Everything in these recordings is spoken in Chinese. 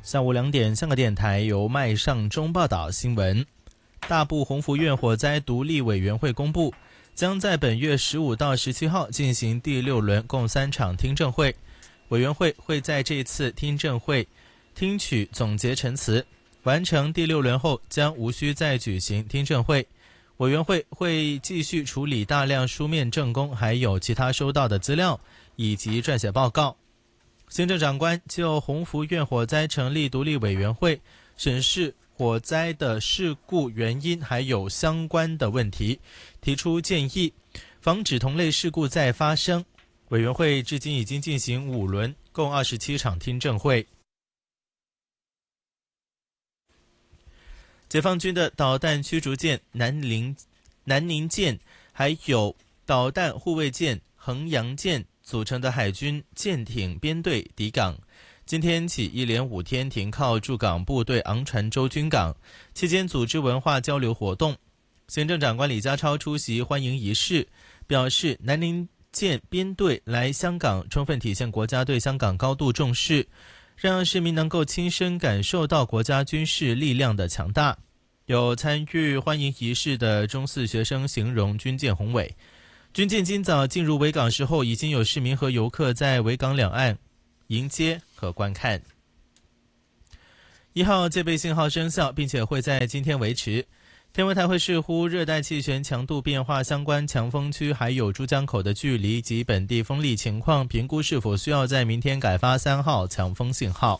下午2点，香港电台由麦尚中报道新闻。大埔鸿福苑火灾独立委员会公布，将在本月15到17号进行第6轮共3场听证会。委员会会在这次听证会听取总结陈词，完成第6轮后将无需再举行听证会。委员会会继续处理大量书面证供，还有其他收到的资料，以及撰写报告。行政长官就鸿福苑火灾成立独立委员会，审视火灾的事故原因还有相关的问题，提出建议，防止同类事故再发生。委员会至今已经进行5轮，共27场听证会。解放军的导弹驱逐舰南宁舰，还有导弹护卫舰衡阳舰组成的海军舰艇编队抵港，今天起一连5天停靠驻港部队昂船洲军港，期间组织文化交流活动。行政长官李家超出席欢迎仪式，表示南宁舰编队来香港，充分体现国家对香港高度重视，让市民能够亲身感受到国家军事力量的强大。有参与欢迎仪式的中4学生形容军舰宏伟。军舰今早进入维港时候，已经有市民和游客在维港两岸迎接和观看。1号戒备信号生效，并且会在今天维持。天文台会视乎热带气旋强度变化、相关强风区还有珠江口的距离及本地风力情况，评估是否需要在明天改发3号强风信号。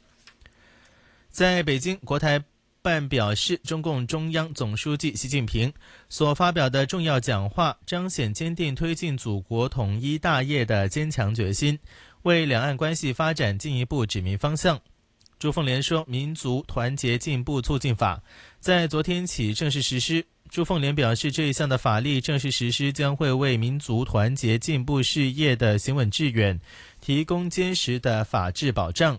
在北京，国台办表示，中共中央总书记习近平所发表的重要讲话，彰显坚定推进祖国统一大业的坚强决心，为两岸关系发展进一步指明方向。朱凤莲说，民族团结进步促进法在昨天起正式实施。朱凤莲表示，这一项的法律正式实施将会为民族团结进步事业的行稳致远提供坚实的法治保障，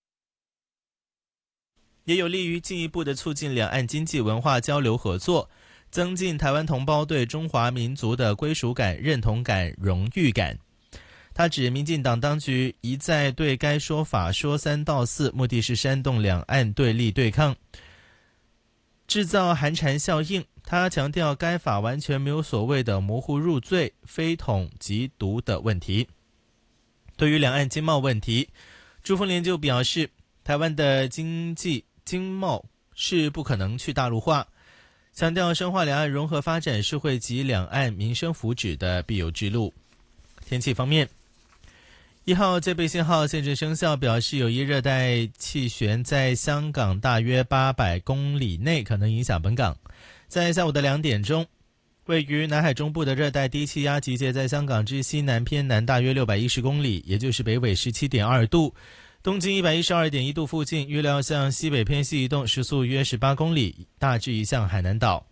也有利于进一步的促进两岸经济文化交流合作，增进台湾同胞对中华民族的归属感、认同感、荣誉感。他指民进党当局一再对该说法说3道4，目的是煽动两岸对立对抗，制造寒蝉效应。他强调该法完全没有所谓的模糊入罪、非统即独的问题。对于两岸经贸问题，朱凤莲就表示，台湾的经贸是不可能去大陆化，强调深化两岸融合发展是惠及两岸民生福祉的必由之路。天气方面，1号戒备信号现正生效，表示有一热带气旋在香港大约800公里内可能影响本港。在下午的2点钟，位于南海中部的热带低气压集结在香港之西南偏南大约610公里，也就是北纬17.2度，东经112.1度附近，预料向西北偏西移动，时速约18公里，大致移向海南岛。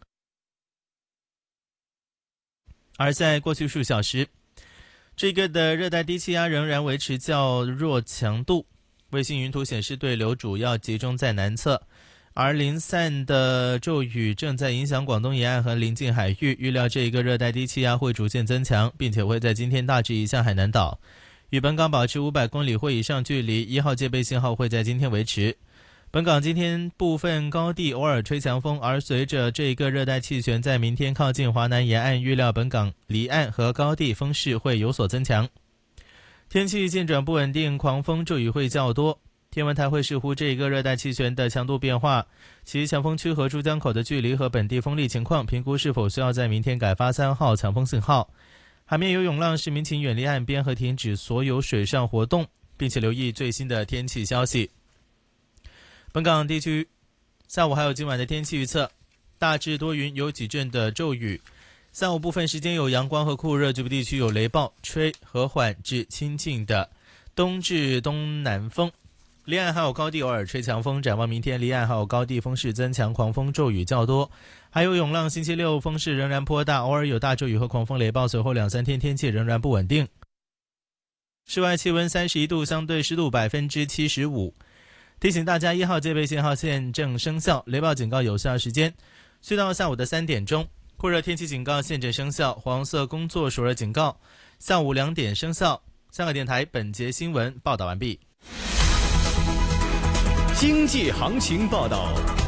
而在过去数小时，这个的热带低气压仍然维持较弱强度，卫星云图显示对流主要集中在南侧，而零散的骤雨正在影响广东沿岸和临近海域，预料这一个热带低气压会逐渐增强，并且会在今天大致移向海南岛，与本港保持500公里或以上距离。1号戒备信号会在今天维持。本港今天部分高地偶尔吹强风，而随着这个热带气旋在明天靠近华南沿岸，预料本港离岸和高地风势会有所增强。天气渐转不稳定，狂风骤雨会较多。天文台会视乎这个热带气旋的强度变化，其强风区和珠江口的距离和本地风力情况，评估是否需要在明天改发3号强风信号。海面有涌浪，市民请远离岸边和停止所有水上活动，并且留意最新的天气消息。本港地区下午还有今晚的天气预测，大致多云，有几阵的骤雨，下午部分时间有阳光和酷热，局部地区有雷暴，吹和缓至清劲的东至东南风，离岸还有高地偶尔吹强风。展望明天，离岸还有高地风势增强，狂风骤雨较多，还有涌浪。星期六风势仍然颇大，偶尔有大骤雨和狂风雷暴，随后2-3天天气仍然不稳定。室外气温31度，相对湿度75%。提醒大家，1号戒备信号现正生效，雷暴警告有效时间去到下午的3点钟，酷热天气警告现正生效，黄色工作暑热警告下午2点生效。香港电台本节新闻报道完毕。 经济行情报道。